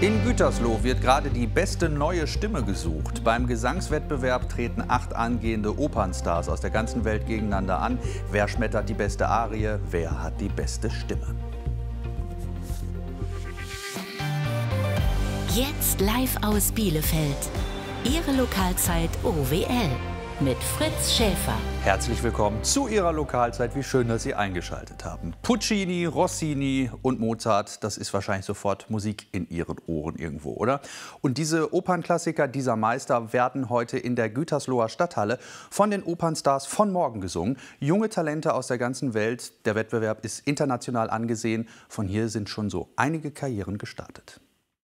In Gütersloh wird gerade die beste neue Stimme gesucht. Beim Gesangswettbewerb treten 8 angehende Opernstars aus der ganzen Welt gegeneinander an. Wer schmettert die beste Arie? Wer hat die beste Stimme? Jetzt live aus Bielefeld. Ihre Lokalzeit OWL mit Fritz Schäfer. Herzlich willkommen zu Ihrer Lokalzeit. Wie schön, dass Sie eingeschaltet haben. Puccini, Rossini und Mozart, das ist wahrscheinlich sofort Musik in Ihren Ohren irgendwo, oder? Und diese Opernklassiker, dieser Meister, werden heute in der Gütersloher Stadthalle von den Opernstars von morgen gesungen. Junge Talente aus der ganzen Welt. Der Wettbewerb ist international angesehen. Von hier sind schon so einige Karrieren gestartet.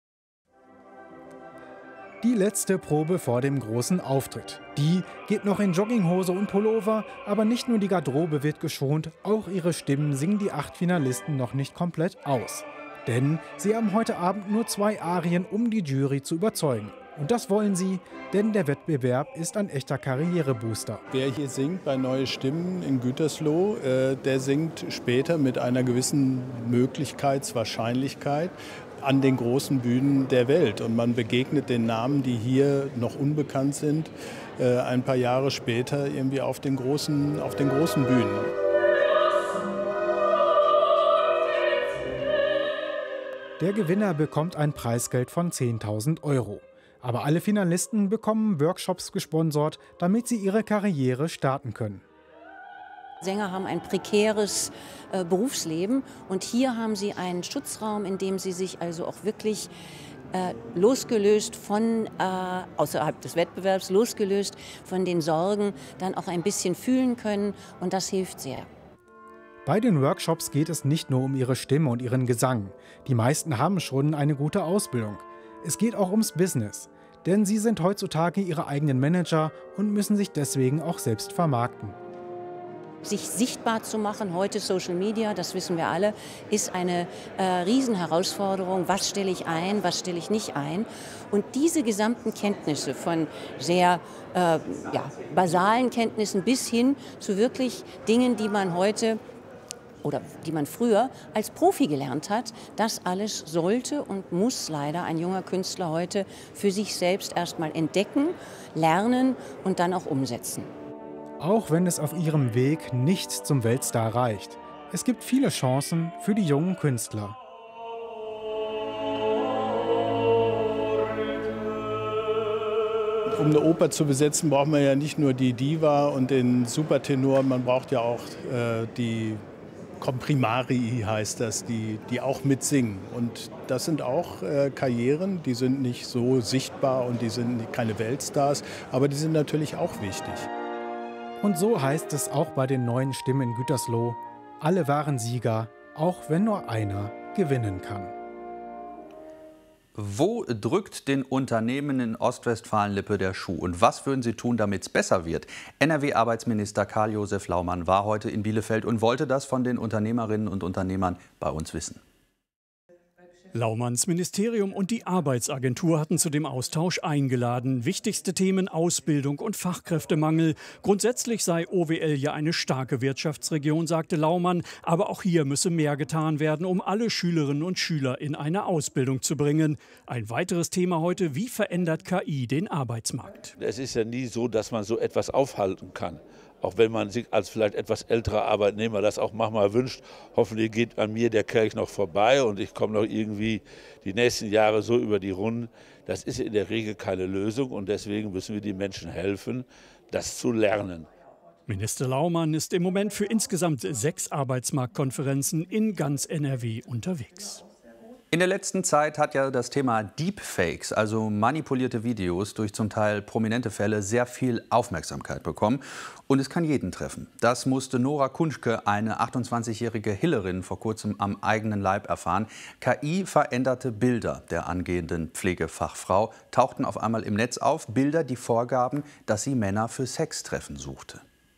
Die letzte Probe vor dem großen Auftritt. Die geht noch in Jogginghose und Pullover, aber nicht nur die Garderobe wird geschont, auch ihre Stimmen singen die 8 Finalisten noch nicht komplett aus. Denn sie haben heute Abend nur 2 Arien, um die Jury zu überzeugen. Und das wollen sie, denn der Wettbewerb ist ein echter Karrierebooster. Wer hier singt bei Neue Stimmen in Gütersloh, der singt später mit einer gewissen Möglichkeitswahrscheinlichkeit an den großen Bühnen der Welt. Und man begegnet den Namen, die hier noch unbekannt sind, ein paar Jahre später irgendwie auf den großen Bühnen. Der Gewinner bekommt ein Preisgeld von 10.000 €. Aber alle Finalisten bekommen Workshops gesponsert, damit sie ihre Karriere starten können. Sänger haben ein prekäres Berufsleben und hier haben sie einen Schutzraum, in dem sie sich also auch wirklich losgelöst von, außerhalb des Wettbewerbs, losgelöst von den Sorgen, dann auch ein bisschen fühlen können und das hilft sehr. Bei den Workshops geht es nicht nur um ihre Stimme und ihren Gesang. Die meisten haben schon eine gute Ausbildung. Es geht auch ums Business, denn sie sind heutzutage ihre eigenen Manager und müssen sich deswegen auch selbst vermarkten. Sich sichtbar zu machen, heute Social Media, das wissen wir alle, ist eine Riesenherausforderung. Was stelle ich ein, was stelle ich nicht ein? Und diese gesamten Kenntnisse von sehr basalen Kenntnissen bis hin zu wirklich Dingen, die man heute oder die man früher als Profi gelernt hat, das alles sollte und muss leider ein junger Künstler heute für sich selbst erstmal entdecken, lernen und dann auch umsetzen. Auch wenn es auf ihrem Weg nicht zum Weltstar reicht. Es gibt viele Chancen für die jungen Künstler. Um eine Oper zu besetzen, braucht man ja nicht nur die Diva und den Supertenor, man braucht ja auch die Comprimari, heißt das, die auch mitsingen. Und das sind auch Karrieren, die sind nicht so sichtbar und die sind keine Weltstars, aber die sind natürlich auch wichtig. Und so heißt es auch bei den neuen Stimmen in Gütersloh: Alle waren Sieger, auch wenn nur einer gewinnen kann. Wo drückt den Unternehmen in Ostwestfalen-Lippe der Schuh? Und was würden sie tun, damit es besser wird? NRW-Arbeitsminister Karl-Josef Laumann war heute in Bielefeld und wollte das von den Unternehmerinnen und Unternehmern bei uns wissen. Laumanns Ministerium und die Arbeitsagentur hatten zu dem Austausch eingeladen. Wichtigste Themen: Ausbildung und Fachkräftemangel. Grundsätzlich sei OWL ja eine starke Wirtschaftsregion, sagte Laumann. Aber auch hier müsse mehr getan werden, um alle Schülerinnen und Schüler in eine Ausbildung zu bringen. Ein weiteres Thema heute: Wie verändert KI den Arbeitsmarkt? Es ist ja nie so, dass man so etwas aufhalten kann. Auch wenn man sich als vielleicht etwas älterer Arbeitnehmer das auch manchmal wünscht, hoffentlich geht an mir der Kelch noch vorbei und ich komme noch irgendwie die nächsten Jahre so über die Runden. Das ist in der Regel keine Lösung und deswegen müssen wir den Menschen helfen, das zu lernen. Minister Laumann ist im Moment für insgesamt 6 Arbeitsmarktkonferenzen in ganz NRW unterwegs. In der letzten Zeit hat ja das Thema Deepfakes, also manipulierte Videos durch zum Teil prominente Fälle, sehr viel Aufmerksamkeit bekommen. Und es kann jeden treffen. Das musste Nora Kunschke, eine 28-jährige Hillerin, vor kurzem am eigenen Leib erfahren. KI veränderte Bilder der angehenden Pflegefachfrau, tauchten auf einmal im Netz auf. Bilder, die vorgaben, dass sie Männer für Sextreffen suchte.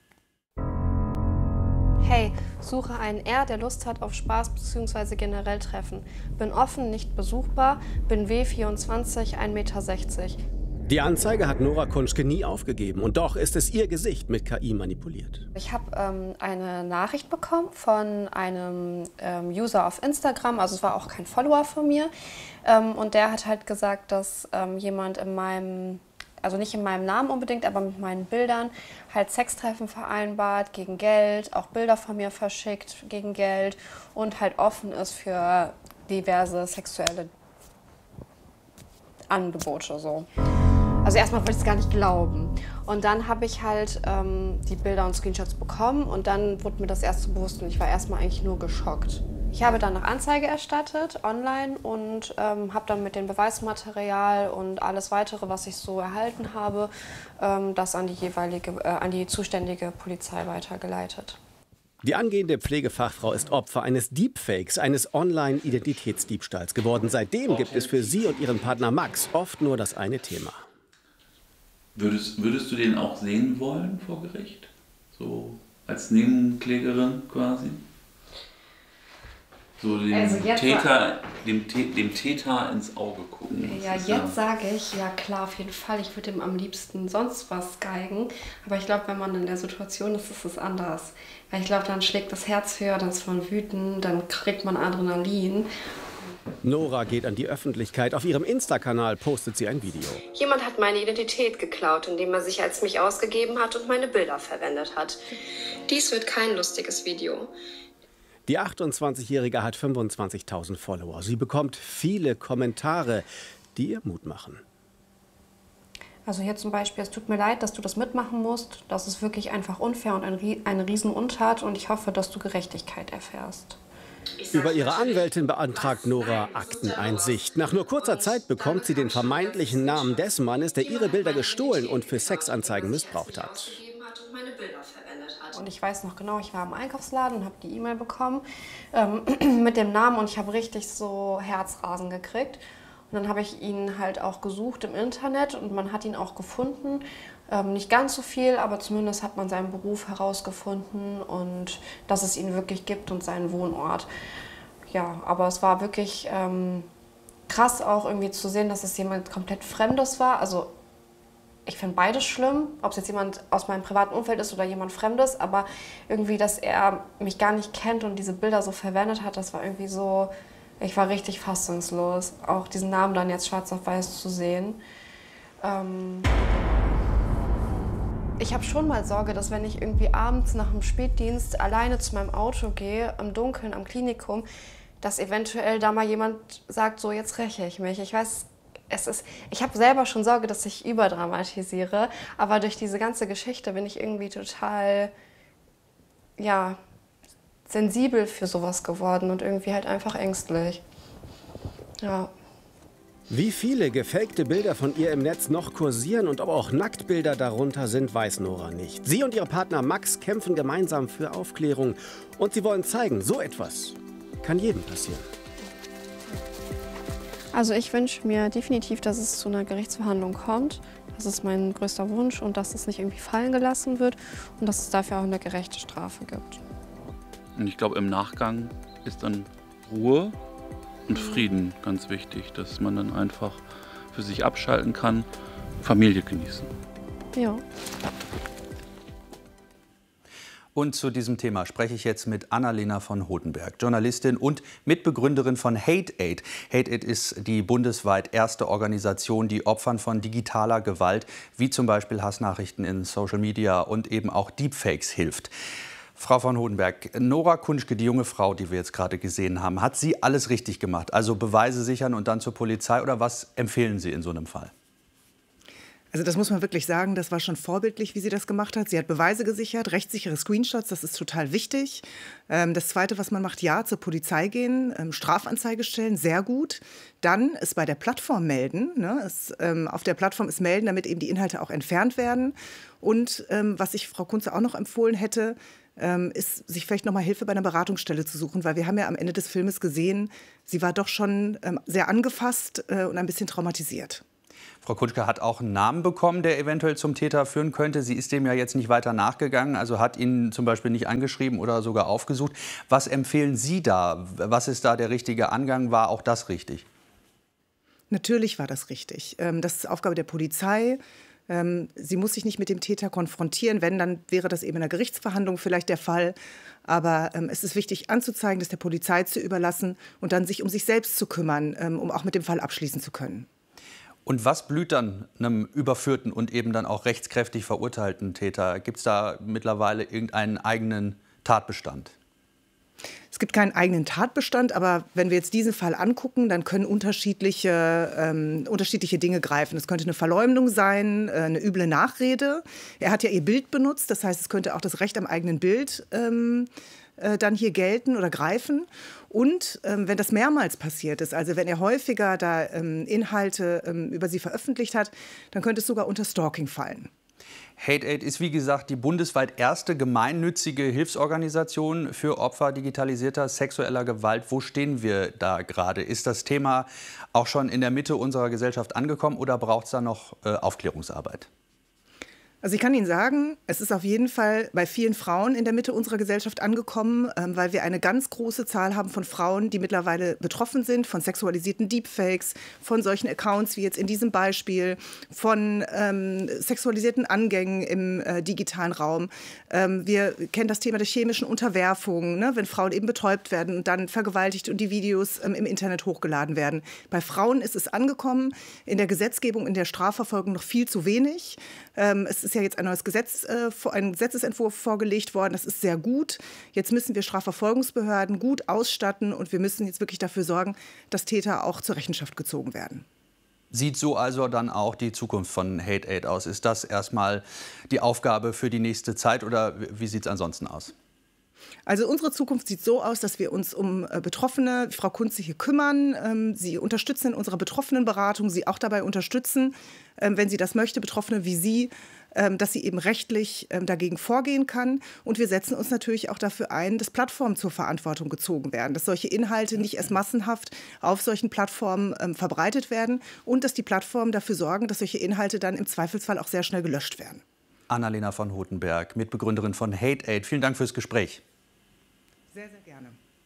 Hey, suche einen R, der Lust hat auf Spaß bzw. generell Treffen. Bin offen, nicht besuchbar, bin W24, 1,60 Meter. Die Anzeige hat Nora Kunschke nie aufgegeben und doch ist es ihr Gesicht mit KI manipuliert. Ich habe eine Nachricht bekommen von einem User auf Instagram, also es war auch kein Follower von mir. Und der hat halt gesagt, dass jemand in meinem, also nicht in meinem Namen unbedingt, aber mit meinen Bildern halt Sextreffen vereinbart gegen Geld, auch Bilder von mir verschickt gegen Geld und halt offen ist für diverse sexuelle Angebote so. Also erstmal wollte ich es gar nicht glauben. Und dann habe ich halt die Bilder und Screenshots bekommen und dann wurde mir das erst so bewusst und ich war erstmal eigentlich nur geschockt. Ich habe dann noch Anzeige erstattet online und habe dann mit dem Beweismaterial und alles weitere, was ich so erhalten habe, das an die zuständige Polizei weitergeleitet. Die angehende Pflegefachfrau ist Opfer eines Deepfakes, eines Online-Identitätsdiebstahls geworden. Seitdem gibt es für sie und ihren Partner Max oft nur das eine Thema. Würdest du den auch sehen wollen vor Gericht? So als Nebenklägerin quasi? So dem Täter ins Auge gucken. Ja, jetzt sage ich, ja klar, auf jeden Fall, ich würde ihm am liebsten sonst was geigen. Aber ich glaube, wenn man in der Situation ist, ist es anders. Weil ich glaube, dann schlägt das Herz höher, dann ist man wütend, dann kriegt man Adrenalin. Nora geht an die Öffentlichkeit. Auf ihrem Insta-Kanal postet sie ein Video. Jemand hat meine Identität geklaut, indem er sich als mich ausgegeben hat und meine Bilder verwendet hat. Dies wird kein lustiges Video. Die 28-Jährige hat 25.000 Follower. Sie bekommt viele Kommentare, die ihr Mut machen. Also hier zum Beispiel, es tut mir leid, dass du das mitmachen musst. Das ist wirklich einfach unfair und eine Riesenuntat und ich hoffe, dass du Gerechtigkeit erfährst. Über ihre Anwältin beantragt Nora Akteneinsicht. Nach nur kurzer Zeit bekommt sie den vermeintlichen Namen des Mannes, der ihre Bilder gestohlen und für Sexanzeigen missbraucht hat. Und ich weiß noch genau, ich war im Einkaufsladen und habe die E-Mail bekommen mit dem Namen und ich habe richtig so Herzrasen gekriegt. Und dann habe ich ihn halt auch gesucht im Internet und man hat ihn auch gefunden. Nicht ganz so viel, aber zumindest hat man seinen Beruf herausgefunden und dass es ihn wirklich gibt und seinen Wohnort. Ja, aber es war wirklich krass auch irgendwie zu sehen, dass es jemand komplett Fremdes war. Also ich finde beides schlimm, ob es jetzt jemand aus meinem privaten Umfeld ist oder jemand Fremdes, aber irgendwie, dass er mich gar nicht kennt und diese Bilder so verwendet hat, das war irgendwie so, ich war richtig fassungslos, auch diesen Namen dann jetzt schwarz auf weiß zu sehen. Ich habe schon mal Sorge, dass wenn ich irgendwie abends nach dem Spätdienst alleine zu meinem Auto gehe, im Dunkeln, am Klinikum, dass eventuell da mal jemand sagt, so jetzt räche ich mich. Ich weiß, ich habe selber schon Sorge, dass ich überdramatisiere, aber durch diese ganze Geschichte bin ich irgendwie total, ja, sensibel für sowas geworden und irgendwie halt einfach ängstlich. Ja. Wie viele gefakte Bilder von ihr im Netz noch kursieren und ob auch Nacktbilder darunter sind, weiß Nora nicht. Sie und ihr Partner Max kämpfen gemeinsam für Aufklärung und sie wollen zeigen, so etwas kann jedem passieren. Also ich wünsche mir definitiv, dass es zu einer Gerichtsverhandlung kommt. Das ist mein größter Wunsch und dass es nicht irgendwie fallen gelassen wird und dass es dafür auch eine gerechte Strafe gibt. Und ich glaube, im Nachgang ist dann Ruhe und Frieden ganz wichtig, dass man dann einfach für sich abschalten kann, Familie genießen. Ja. Und zu diesem Thema spreche ich jetzt mit Annalena von Hodenberg, Journalistin und Mitbegründerin von Hate Aid. Hate Aid ist die bundesweit erste Organisation, die Opfern von digitaler Gewalt, wie zum Beispiel Hassnachrichten in Social Media und eben auch Deepfakes hilft. Frau von Hodenberg, Nora Kunschke, die junge Frau, die wir jetzt gerade gesehen haben, hat sie alles richtig gemacht? Also Beweise sichern und dann zur Polizei, oder was empfehlen Sie in so einem Fall? Also das muss man wirklich sagen, das war schon vorbildlich, wie sie das gemacht hat. Sie hat Beweise gesichert, rechtssichere Screenshots, das ist total wichtig. Das Zweite, was man macht, ja, zur Polizei gehen, Strafanzeige stellen, sehr gut. Dann es bei der Plattform melden, ne? Auf der Plattform es melden, damit eben die Inhalte auch entfernt werden. Und was ich Frau Kunze auch noch empfohlen hätte, ist, sich vielleicht noch mal Hilfe bei einer Beratungsstelle zu suchen, weil wir haben ja am Ende des Filmes gesehen, sie war doch schon sehr angefasst und ein bisschen traumatisiert. Frau Kunschke hat auch einen Namen bekommen, der eventuell zum Täter führen könnte. Sie ist dem ja jetzt nicht weiter nachgegangen, also hat ihn zum Beispiel nicht angeschrieben oder sogar aufgesucht. Was empfehlen Sie da? Was ist da der richtige Angang? War auch das richtig? Natürlich war das richtig. Das ist Aufgabe der Polizei. Sie muss sich nicht mit dem Täter konfrontieren. Wenn, dann wäre das eben in einer Gerichtsverhandlung vielleicht der Fall. Aber es ist wichtig anzuzeigen, das der Polizei zu überlassen und dann sich um sich selbst zu kümmern, um auch mit dem Fall abschließen zu können. Und was blüht dann einem überführten und eben dann auch rechtskräftig verurteilten Täter? Gibt es da mittlerweile irgendeinen eigenen Tatbestand? Es gibt keinen eigenen Tatbestand, aber wenn wir jetzt diesen Fall angucken, dann können unterschiedliche Dinge greifen. Es könnte eine Verleumdung sein, eine üble Nachrede. Er hat ja ihr Bild benutzt, das heißt, es könnte auch das Recht am eigenen Bild dann hier gelten oder greifen. Und wenn das mehrmals passiert ist, also wenn er häufiger da Inhalte über sie veröffentlicht hat, dann könnte es sogar unter Stalking fallen. Hate-Aid ist, wie gesagt, die bundesweit erste gemeinnützige Hilfsorganisation für Opfer digitalisierter sexueller Gewalt. Wo stehen wir da gerade? Ist das Thema auch schon in der Mitte unserer Gesellschaft angekommen oder braucht es da noch Aufklärungsarbeit? Also ich kann Ihnen sagen, es ist auf jeden Fall bei vielen Frauen in der Mitte unserer Gesellschaft angekommen, weil wir eine ganz große Zahl haben von Frauen, die mittlerweile betroffen sind von sexualisierten Deepfakes, von solchen Accounts wie jetzt in diesem Beispiel, von sexualisierten Angängen im digitalen Raum. Wir kennen das Thema der chemischen Unterwerfung, ne, wenn Frauen eben betäubt werden und dann vergewaltigt und die Videos im Internet hochgeladen werden. Bei Frauen ist es angekommen, in der Gesetzgebung, in der Strafverfolgung noch viel zu wenig. Es ist ja jetzt ein neues ein Gesetzesentwurf vorgelegt worden. Das ist sehr gut. Jetzt müssen wir Strafverfolgungsbehörden gut ausstatten und wir müssen jetzt wirklich dafür sorgen, dass Täter auch zur Rechenschaft gezogen werden. Sieht so also dann auch die Zukunft von Hate-Aid aus? Ist das erstmal die Aufgabe für die nächste Zeit oder wie sieht es ansonsten aus? Also unsere Zukunft sieht so aus, dass wir uns um Betroffene, Frau Kunze, hier kümmern. Sie unterstützen in unserer Betroffenenberatung, sie auch dabei unterstützen, wenn sie das möchte, Betroffene wie Sie, dass sie eben rechtlich dagegen vorgehen kann. Und wir setzen uns natürlich auch dafür ein, dass Plattformen zur Verantwortung gezogen werden, dass solche Inhalte nicht erst massenhaft auf solchen Plattformen verbreitet werden und dass die Plattformen dafür sorgen, dass solche Inhalte dann im Zweifelsfall auch sehr schnell gelöscht werden. Annalena von Hotenberg, Mitbegründerin von Hate-Aid. Vielen Dank fürs Gespräch. Sehr, sehr gerne.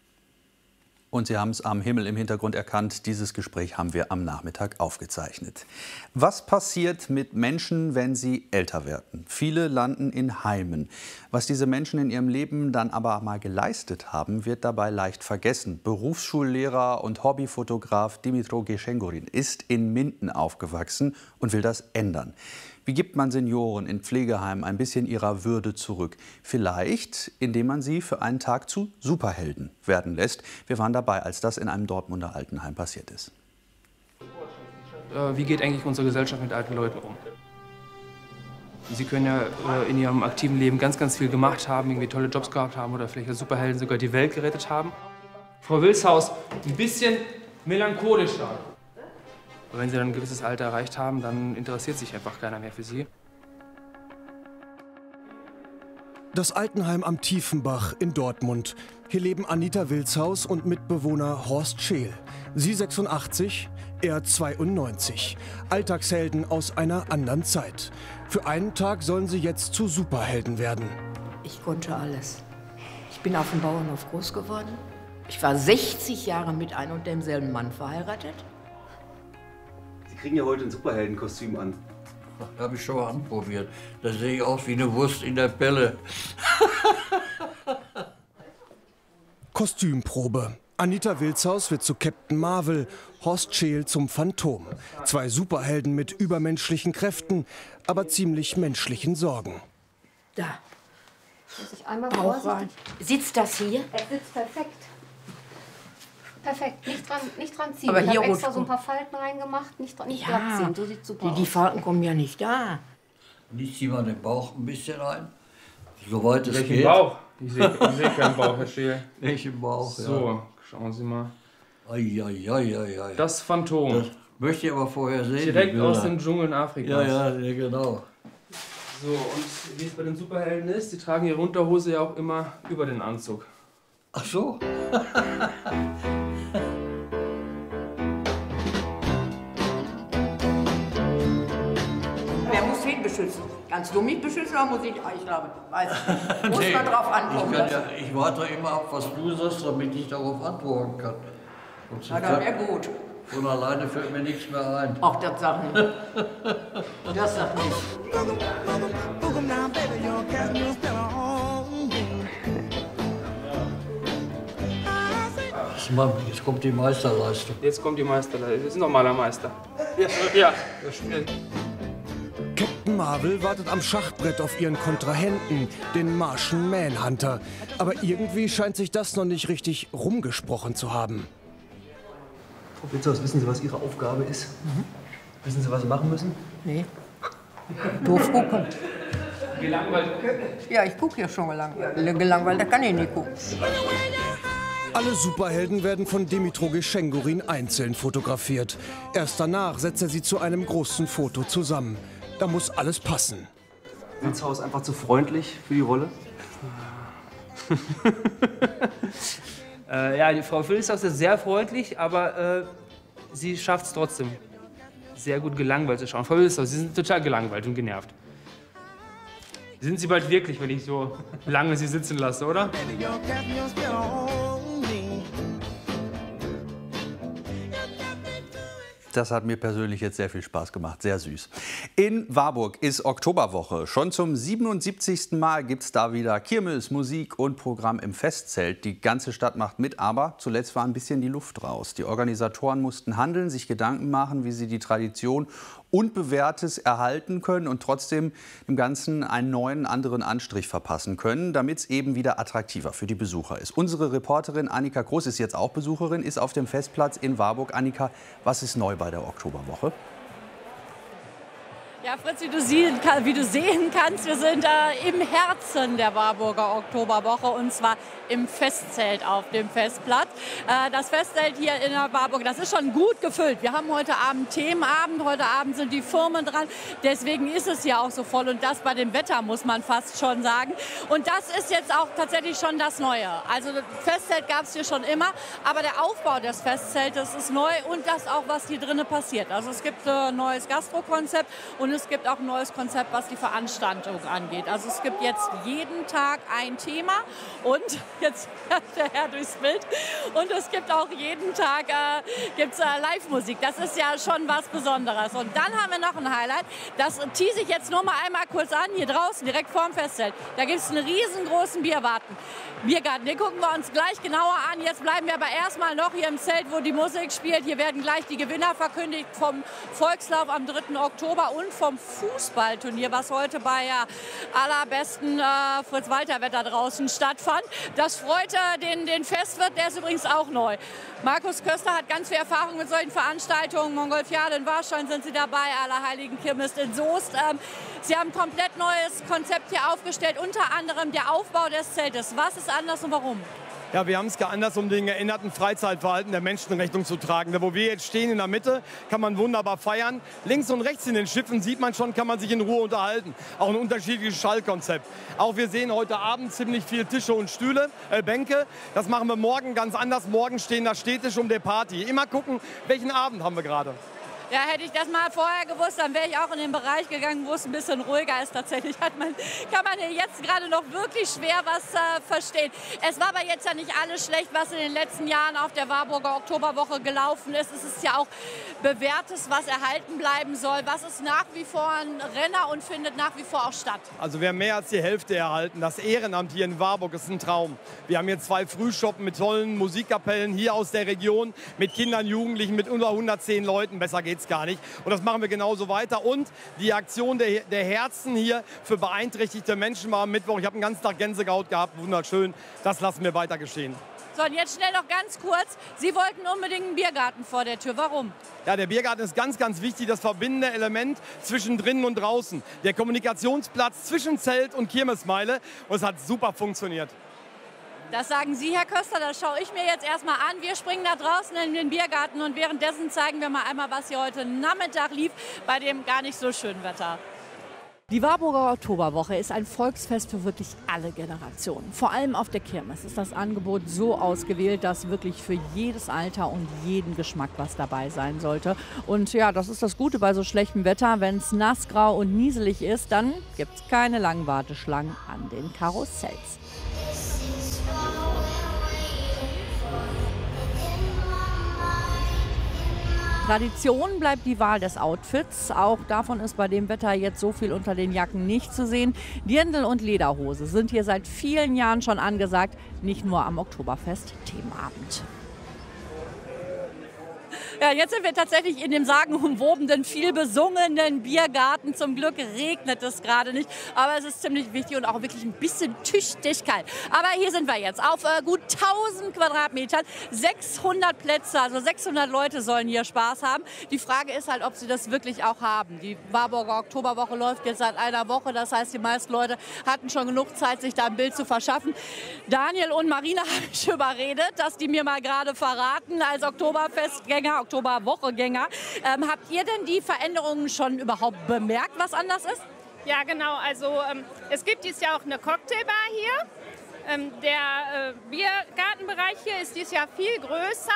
Und Sie haben es am Himmel im Hintergrund erkannt, dieses Gespräch haben wir am Nachmittag aufgezeichnet. Was passiert mit Menschen, wenn sie älter werden? Viele landen in Heimen. Was diese Menschen in ihrem Leben dann aber mal geleistet haben, wird dabei leicht vergessen. Berufsschullehrer und Hobbyfotograf Dimitro Geschengorin ist in Minden aufgewachsen und will das ändern. Wie gibt man Senioren in Pflegeheimen ein bisschen ihrer Würde zurück? Vielleicht, indem man sie für einen Tag zu Superhelden werden lässt. Wir waren dabei, als das in einem Dortmunder Altenheim passiert ist. Wie geht eigentlich unsere Gesellschaft mit alten Leuten um? Sie können ja in ihrem aktiven Leben ganz, ganz viel gemacht haben, irgendwie tolle Jobs gehabt haben oder vielleicht als Superhelden sogar die Welt gerettet haben. Frau Wilshaus, ein bisschen melancholischer. Aber wenn Sie dann ein gewisses Alter erreicht haben, dann interessiert sich einfach keiner mehr für Sie. Das Altenheim am Tiefenbach in Dortmund. Hier leben Anita Wilshaus und Mitbewohner Horst Scheel. Sie 86, er 92. Alltagshelden aus einer anderen Zeit. Für einen Tag sollen sie jetzt zu Superhelden werden. Ich konnte alles. Ich bin auf dem Bauernhof groß geworden. Ich war 60 Jahre mit einem und demselben Mann verheiratet. Sie kriegen ja heute ein Superheldenkostüm an. Das habe ich schon mal anprobiert. Da sehe ich aus wie eine Wurst in der Pelle. Kostümprobe. Anita Wilshaus wird zu Captain Marvel, Horst Scheel zum Phantom. Zwei Superhelden mit übermenschlichen Kräften, aber ziemlich menschlichen Sorgen. Da. Muss ich einmal vorsichtig. Sitzt das hier? Es sitzt perfekt. Perfekt, nicht dran ziehen. Aber ich hier habe extra so ein paar Falten reingemacht, nicht glatt ziehen, so sieht super aus. Die Falten kommen ja nicht da. Und ich ziehe mal den Bauch ein bisschen ein, soweit es geht. Welchen Bauch? Ich sehe keinen Bauch, Herr Scheel. Welchen Bauch, so, ja. Schauen Sie mal. Ai. Das Phantom. Das möchte ich aber vorher sehen. Direkt aus den Dschungeln Afrikas. Ja, genau. So, und wie es bei den Superhelden ist, die tragen ihre Unterhose ja auch immer über den Anzug. Ach so. Wer muss wen beschützen? Kannst du mich beschützen oder muss ich? Ich glaube, weiß ich. Muss man drauf antworten. Ich warte immer ab, was du sagst, damit ich darauf antworten kann. Na, dann wäre gut. Von alleine fällt mir nichts mehr ein. Auch das sagt nicht. Das sagt nicht. Mann, jetzt kommt die Meisterleistung. Jetzt kommt die Meisterleistung. Das ist ein normaler Meister. Ja. Captain Marvel wartet am Schachbrett auf ihren Kontrahenten, den Martian Manhunter. Aber irgendwie scheint sich das noch nicht richtig rumgesprochen zu haben. Frau Wilshaus, wissen Sie, was Ihre Aufgabe ist? Wissen Sie, was Sie machen müssen? Nee. Doof gucken. Gelangweilt. Ja, ich gucke ja schon gelangweilt. Gelangweilt, da kann ich nicht gucken. Alle Superhelden werden von Dimitro Schengorin einzeln fotografiert. Erst danach setzt er sie zu einem großen Foto zusammen. Da muss alles passen. Wilshaus einfach zu freundlich für die Rolle? Ja, die Frau Wilshaus ist sehr freundlich, aber sie schafft es trotzdem, sehr gut gelangweilt zu schauen. Frau Wilshaus, Sie sind total gelangweilt und genervt. Sind Sie bald wirklich, wenn ich so lange Sie sitzen lasse, oder? Das hat mir persönlich jetzt sehr viel Spaß gemacht, sehr süß. In Warburg ist Oktoberwoche. Schon zum 77. Mal gibt es da wieder Kirmes, Musik und Programm im Festzelt. Die ganze Stadt macht mit, aber zuletzt war ein bisschen die Luft raus. Die Organisatoren mussten handeln, sich Gedanken machen, wie sie die Tradition und Bewährtes erhalten können und trotzdem dem Ganzen einen neuen, anderen Anstrich verpassen können, damit es eben wieder attraktiver für die Besucher ist. Unsere Reporterin Annika Groß ist jetzt auch Besucherin, ist auf dem Festplatz in Warburg. Annika, was ist neu bei der Oktoberwoche? Ja, Fritz, wie du sehen kannst, wir sind im Herzen der Warburger Oktoberwoche und zwar im Festzelt auf dem Festplatz. Das Festzelt hier in der Warburg, das ist schon gut gefüllt. Wir haben heute Abend Themenabend, heute Abend sind die Firmen dran. Deswegen ist es hier auch so voll und das bei dem Wetter, muss man fast schon sagen. Und das ist jetzt auch tatsächlich schon das Neue. Also das Festzelt gab es hier schon immer, aber der Aufbau des Festzeltes ist neu und das auch, was hier drinnen passiert. Also es gibt ein neues Gastrokonzept und es gibt auch ein neues Konzept, was die Veranstaltung angeht. Also es gibt jetzt jeden Tag ein Thema und jetzt der Herr durchs Bild und es gibt auch jeden Tag gibt's Live-Musik. Das ist ja schon was Besonderes. Und dann haben wir noch ein Highlight, das tease ich jetzt nur mal einmal kurz an, hier draußen, direkt vorm Festzelt. Da gibt es einen riesengroßen Biergarten. Den gucken wir uns gleich genauer an. Jetzt bleiben wir aber erstmal noch hier im Zelt, wo die Musik spielt. Hier werden gleich die Gewinner verkündigt vom Volkslauf am 3. Oktober und vom Fußballturnier, was heute bei allerbesten Fritz-Walter-Wetter draußen stattfand. Das freut den Festwirt, der ist übrigens auch neu. Markus Köster hat ganz viel Erfahrung mit solchen Veranstaltungen. Mongolfiade in Warstein sind Sie dabei, Allerheiligen Kirmes in Soest. Sie haben ein komplett neues Konzept hier aufgestellt, unter anderem der Aufbau des Zeltes. Was ist anders und warum? Ja, wir haben es geändert, um dem geänderten Freizeitverhalten der Menschen Rechnung zu tragen. Da, wo wir jetzt stehen in der Mitte, kann man wunderbar feiern. Links und rechts in den Schiffen sieht man schon, kann man sich in Ruhe unterhalten. Auch ein unterschiedliches Schallkonzept. Auch wir sehen heute Abend ziemlich viele Tische und Stühle, Bänke. Das machen wir morgen ganz anders. Morgen stehen da Stehtische um der Party. Immer gucken, welchen Abend haben wir gerade. Ja, hätte ich das mal vorher gewusst, dann wäre ich auch in den Bereich gegangen, wo es ein bisschen ruhiger ist. Tatsächlich kann man hier jetzt gerade noch wirklich schwer was verstehen. Es war aber jetzt ja nicht alles schlecht, was in den letzten Jahren auf der Warburger Oktoberwoche gelaufen ist. Es ist ja auch Bewährtes, was erhalten bleiben soll. Was ist nach wie vor ein Renner und findet nach wie vor auch statt? Also wir haben mehr als die Hälfte erhalten. Das Ehrenamt hier in Warburg ist ein Traum. Wir haben hier 2 Frühschoppen mit tollen Musikkapellen hier aus der Region, mit Kindern, Jugendlichen, mit unter 110 Leuten. Besser geht's gar nicht. Und das machen wir genauso weiter. Und die Aktion der Herzen hier für beeinträchtigte Menschen war am Mittwoch. Ich habe einen ganzen Tag Gänsehaut gehabt. Wunderschön. Das lassen wir weiter geschehen. So, und jetzt schnell noch ganz kurz. Sie wollten unbedingt einen Biergarten vor der Tür. Warum? Ja, der Biergarten ist ganz, ganz wichtig. Das verbindende Element zwischen drinnen und draußen. Der Kommunikationsplatz zwischen Zelt und Kirmesmeile. Und es hat super funktioniert. Das sagen Sie, Herr Köster, das schaue ich mir jetzt erstmal an. Wir springen da draußen in den Biergarten und währenddessen zeigen wir mal einmal, was hier heute Nachmittag lief bei dem gar nicht so schönen Wetter. Die Warburger Oktoberwoche ist ein Volksfest für wirklich alle Generationen. Vor allem auf der Kirmes ist das Angebot so ausgewählt, dass wirklich für jedes Alter und jeden Geschmack was dabei sein sollte. Und ja, das ist das Gute bei so schlechtem Wetter. Wenn es nass, grau und nieselig ist, dann gibt es keine langen Warteschlangen an den Karussells. Tradition bleibt die Wahl des Outfits. Auch davon ist bei dem Wetter jetzt so viel unter den Jacken nicht zu sehen. Dirndl und Lederhose sind hier seit vielen Jahren schon angesagt, nicht nur am Oktoberfest Themenabend. Ja, jetzt sind wir tatsächlich in dem sagenumwobenen, viel besungenen Biergarten. Zum Glück regnet es gerade nicht, aber es ist ziemlich wichtig und auch wirklich ein bisschen tüchtig kalt. Aber hier sind wir jetzt auf gut 1000 Quadratmetern, 600 Plätze, also 600 Leute sollen hier Spaß haben. Die Frage ist halt, ob sie das wirklich auch haben. Die Warburger Oktoberwoche läuft jetzt seit einer Woche, das heißt, die meisten Leute hatten schon genug Zeit, sich da ein Bild zu verschaffen. Daniel und Marina habe ich überredet, dass die mir mal gerade verraten, als Oktoberfestgänger, Oktoberwochegänger. Habt ihr denn die Veränderungen schon überhaupt bemerkt, was anders ist? Ja, genau. Also es gibt dieses Jahr auch eine Cocktailbar hier. Der Biergartenbereich hier ist dieses Jahr viel größer.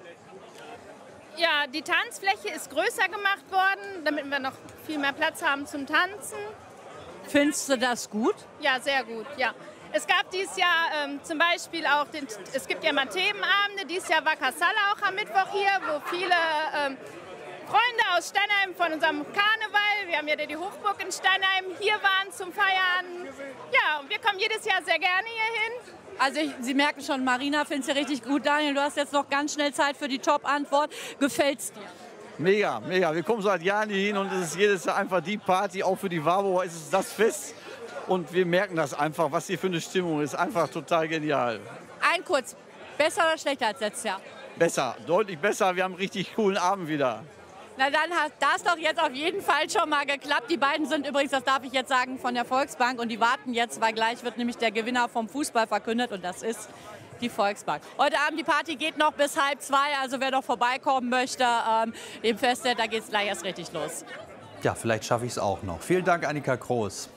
Ja, die Tanzfläche ist größer gemacht worden, damit wir noch viel mehr Platz haben zum Tanzen. Findest du das gut? Ja, sehr gut, ja. Es gab dieses Jahr zum Beispiel auch, es gibt ja mal Themenabende, dieses Jahr war Kassala auch am Mittwoch hier, wo viele Freunde aus Steinheim von unserem Karneval, wir haben ja die Hochburg in Steinheim, hier waren zum Feiern. Ja, und wir kommen jedes Jahr sehr gerne hier hin. Also Sie merken schon, Marina findet es ja richtig gut. Daniel, du hast jetzt noch ganz schnell Zeit für die Top-Antwort. Gefällt's dir? Mega, mega. Wir kommen seit Jahren hier hin und es ist jedes Jahr einfach die Party, auch für die Warburger ist es das Fest. Und wir merken das einfach, was hier für eine Stimmung ist. Einfach total genial. Kurz, besser oder schlechter als letztes Jahr? Besser, deutlich besser. Wir haben einen richtig coolen Abend wieder. Na dann hat das doch jetzt auf jeden Fall schon mal geklappt. Die beiden sind übrigens, das darf ich jetzt sagen, von der Volksbank. Und die warten jetzt, weil gleich wird nämlich der Gewinner vom Fußball verkündet. Und das ist die Volksbank. Heute Abend, die Party geht noch bis 1:30. Also wer noch vorbeikommen möchte, im Festzelt, da geht es gleich erst richtig los. Ja, vielleicht schaffe ich es auch noch. Vielen Dank, Annika Kroos.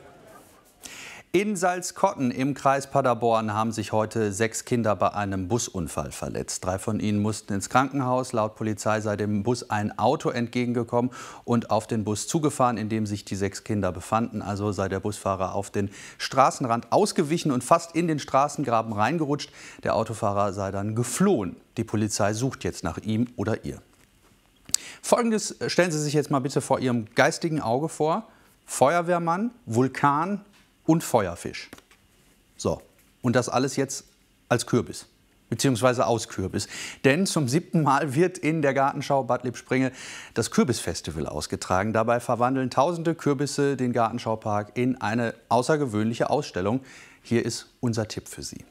In Salzkotten im Kreis Paderborn haben sich heute 6 Kinder bei einem Busunfall verletzt. 3 von ihnen mussten ins Krankenhaus. Laut Polizei sei dem Bus ein Auto entgegengekommen und auf den Bus zugefahren, in dem sich die 6 Kinder befanden. Also sei der Busfahrer auf den Straßenrand ausgewichen und fast in den Straßengraben reingerutscht. Der Autofahrer sei dann geflohen. Die Polizei sucht jetzt nach ihm oder ihr. Folgendes stellen Sie sich jetzt mal bitte vor Ihrem geistigen Auge vor. Feuerwehrmann, Vulkan und Feuerfisch. So, und das alles jetzt als Kürbis, beziehungsweise aus Kürbis. Denn zum 7. Mal wird in der Gartenschau Bad Lippspringe das Kürbisfestival ausgetragen. Dabei verwandeln tausende Kürbisse den Gartenschaupark in eine außergewöhnliche Ausstellung. Hier ist unser Tipp für Sie.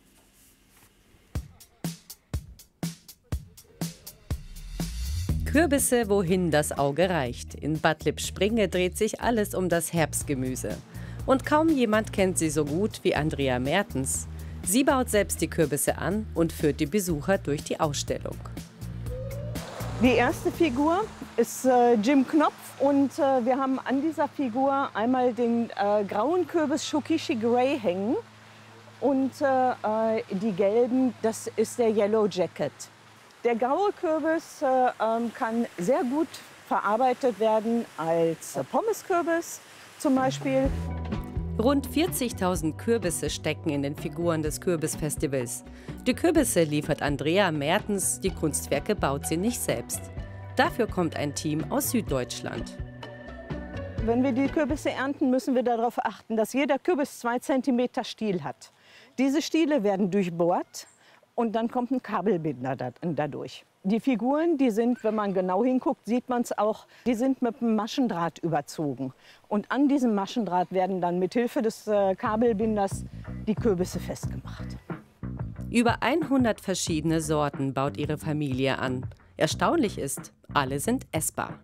Kürbisse, wohin das Auge reicht. In Bad Lippspringe dreht sich alles um das Herbstgemüse. Und kaum jemand kennt sie so gut wie Andrea Mertens. Sie baut selbst die Kürbisse an und führt die Besucher durch die Ausstellung. Die erste Figur ist Jim Knopf und wir haben an dieser Figur einmal den grauen Kürbis Shokishi Grey hängen und die gelben, das ist der Yellow Jacket. Der graue Kürbis kann sehr gut verarbeitet werden als Pommeskürbis zum Beispiel. Rund 40.000 Kürbisse stecken in den Figuren des Kürbisfestivals. Die Kürbisse liefert Andrea Mertens, die Kunstwerke baut sie nicht selbst. Dafür kommt ein Team aus Süddeutschland. Wenn wir die Kürbisse ernten, müssen wir darauf achten, dass jeder Kürbis 2 cm Stiel hat. Diese Stiele werden durchbohrt und dann kommt ein Kabelbinder dadurch. Die Figuren, die sind, wenn man genau hinguckt, sieht man es auch, die sind mit einem Maschendraht überzogen. Und an diesem Maschendraht werden dann mit Hilfe des Kabelbinders die Kürbisse festgemacht. Über 100 verschiedene Sorten baut ihre Familie an. Erstaunlich ist, alle sind essbar.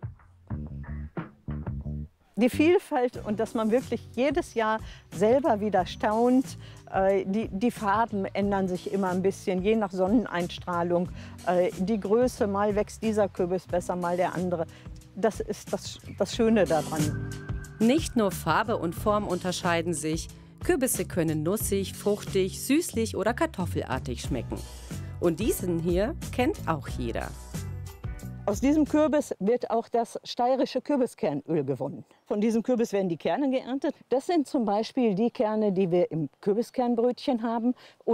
Die Vielfalt und dass man wirklich jedes Jahr selber wieder staunt. Die Farben ändern sich immer ein bisschen, je nach Sonneneinstrahlung. Die Größe, mal wächst dieser Kürbis besser, mal der andere. Das ist das Schöne daran. Nicht nur Farbe und Form unterscheiden sich. Kürbisse können nussig, fruchtig, süßlich oder kartoffelartig schmecken. Und diesen hier kennt auch jeder. Aus diesem Kürbis wird auch das steirische Kürbiskernöl gewonnen. Von diesem Kürbis werden die Kerne geerntet. Das sind zum Beispiel die Kerne, die wir im Kürbiskernbrötchen haben.